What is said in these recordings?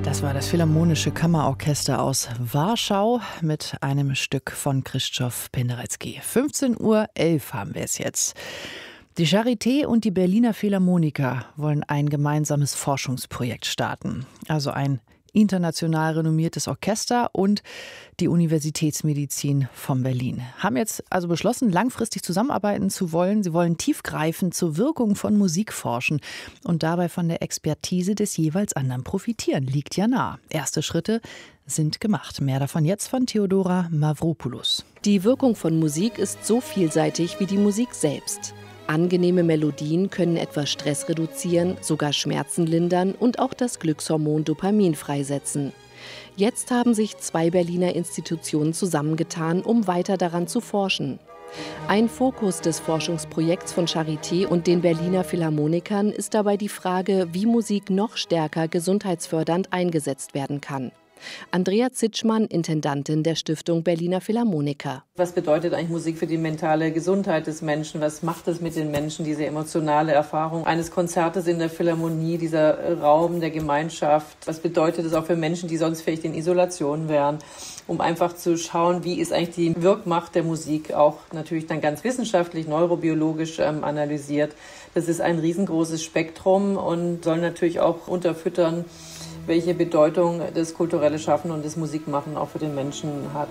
Das war das Philharmonische Kammerorchester aus Warschau mit einem Stück von Krzysztof Penderecki. 15:11 Uhr haben wir es jetzt. Die Charité und die Berliner Philharmoniker wollen ein gemeinsames Forschungsprojekt starten. Also ein international renommiertes Orchester und die Universitätsmedizin von Berlin haben jetzt also beschlossen, langfristig zusammenarbeiten zu wollen. Sie wollen tiefgreifend zur Wirkung von Musik forschen und dabei von der Expertise des jeweils anderen profitieren. Liegt ja nah. Erste Schritte sind gemacht. Mehr davon jetzt von Theodora Mavropoulos. Die Wirkung von Musik ist so vielseitig wie die Musik selbst. Angenehme Melodien können etwa Stress reduzieren, sogar Schmerzen lindern und auch das Glückshormon Dopamin freisetzen. Jetzt haben sich 2 Berliner Institutionen zusammengetan, um weiter daran zu forschen. Ein Fokus des Forschungsprojekts von Charité und den Berliner Philharmonikern ist dabei die Frage, wie Musik noch stärker gesundheitsfördernd eingesetzt werden kann. Andrea Zitschmann, Intendantin der Stiftung Berliner Philharmoniker. Was bedeutet eigentlich Musik für die mentale Gesundheit des Menschen? Was macht es mit den Menschen, diese emotionale Erfahrung eines Konzertes in der Philharmonie, dieser Raum der Gemeinschaft? Was bedeutet es auch für Menschen, die sonst vielleicht in Isolation wären? Um einfach zu schauen, wie ist eigentlich die Wirkmacht der Musik, auch natürlich dann ganz wissenschaftlich, neurobiologisch analysiert. Das ist ein riesengroßes Spektrum und soll natürlich auch unterfüttern, welche Bedeutung das kulturelle Schaffen und das Musikmachen auch für den Menschen hat.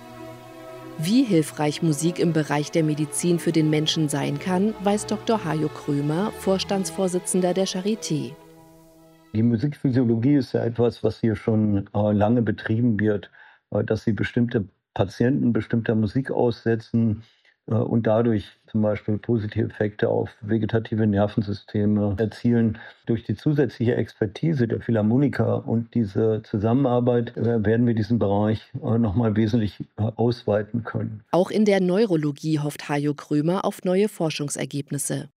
Wie hilfreich Musik im Bereich der Medizin für den Menschen sein kann, weiß Dr. Hajo Krömer, Vorstandsvorsitzender der Charité. Die Musikphysiologie ist ja etwas, was hier schon lange betrieben wird, dass sie bestimmte Patienten bestimmter Musik aussetzen und dadurch zum Beispiel positive Effekte auf vegetative Nervensysteme erzielen. Durch die zusätzliche Expertise der Philharmoniker und diese Zusammenarbeit werden wir diesen Bereich nochmal wesentlich ausweiten können. Auch in der Neurologie hofft Hajo Krömer auf neue Forschungsergebnisse.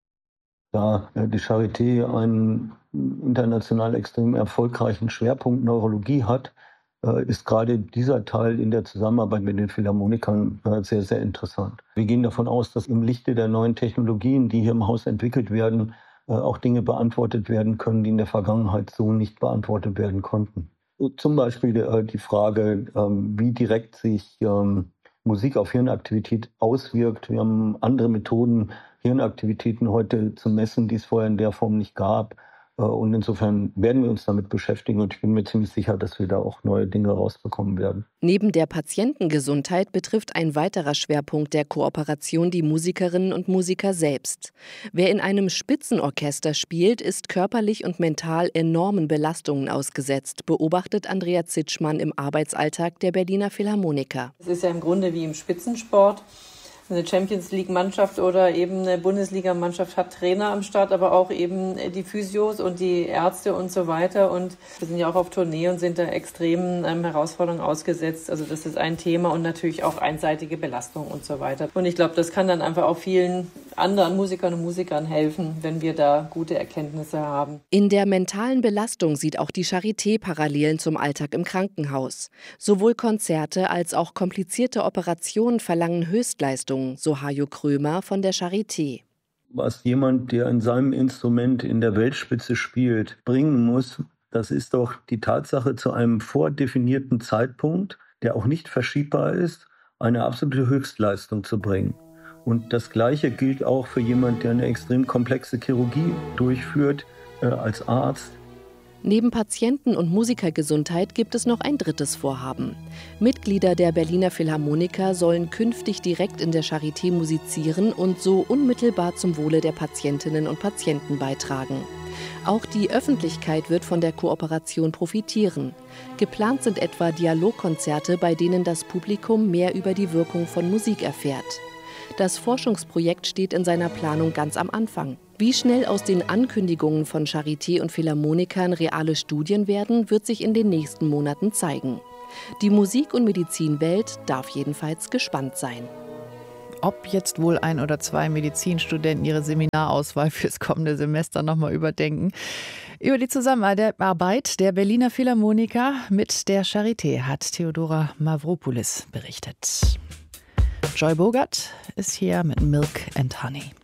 Da die Charité einen international extrem erfolgreichen Schwerpunkt Neurologie hat, ist gerade dieser Teil in der Zusammenarbeit mit den Philharmonikern sehr, sehr interessant. Wir gehen davon aus, dass im Lichte der neuen Technologien, die hier im Haus entwickelt werden, auch Dinge beantwortet werden können, die in der Vergangenheit so nicht beantwortet werden konnten. Zum Beispiel die Frage, wie direkt sich Musik auf Hirnaktivität auswirkt. Wir haben andere Methoden, Hirnaktivitäten heute zu messen, die es vorher in der Form nicht gab. Und insofern werden wir uns damit beschäftigen und ich bin mir ziemlich sicher, dass wir da auch neue Dinge rausbekommen werden. Neben der Patientengesundheit betrifft ein weiterer Schwerpunkt der Kooperation die Musikerinnen und Musiker selbst. Wer in einem Spitzenorchester spielt, ist körperlich und mental enormen Belastungen ausgesetzt, beobachtet Andrea Zitschmann im Arbeitsalltag der Berliner Philharmoniker. Es ist ja im Grunde wie im Spitzensport. Eine Champions-League-Mannschaft oder eben eine Bundesliga-Mannschaft hat Trainer am Start, aber auch eben die Physios und die Ärzte und so weiter. Und wir sind ja auch auf Tournee und sind da extremen Herausforderungen ausgesetzt. Also das ist ein Thema und natürlich auch einseitige Belastung und so weiter. Und ich glaube, das kann dann einfach auch vielen anderen Musikern und Musikern helfen, wenn wir da gute Erkenntnisse haben. In der mentalen Belastung sieht auch die Charité Parallelen zum Alltag im Krankenhaus. Sowohl Konzerte als auch komplizierte Operationen verlangen Höchstleistungen, so Hajo Krömer von der Charité. Was jemand, der in seinem Instrument in der Weltspitze spielt, bringen muss, das ist doch die Tatsache, zu einem vordefinierten Zeitpunkt, der auch nicht verschiebbar ist, eine absolute Höchstleistung zu bringen. Und das Gleiche gilt auch für jemanden, der eine extrem komplexe Chirurgie durchführt als Arzt. Neben Patienten- und Musikergesundheit gibt es noch ein drittes Vorhaben. Mitglieder der Berliner Philharmoniker sollen künftig direkt in der Charité musizieren und so unmittelbar zum Wohle der Patientinnen und Patienten beitragen. Auch die Öffentlichkeit wird von der Kooperation profitieren. Geplant sind etwa Dialogkonzerte, bei denen das Publikum mehr über die Wirkung von Musik erfährt. Das Forschungsprojekt steht in seiner Planung ganz am Anfang. Wie schnell aus den Ankündigungen von Charité und Philharmonikern reale Studien werden, wird sich in den nächsten Monaten zeigen. Die Musik- und Medizinwelt darf jedenfalls gespannt sein. Ob jetzt wohl 1 oder 2 Medizinstudenten ihre Seminarauswahl fürs kommende Semester nochmal überdenken. Über die Zusammenarbeit der Berliner Philharmoniker mit der Charité hat Theodora Mavropoulos berichtet. Joy Bogart ist hier mit Milk and Honey.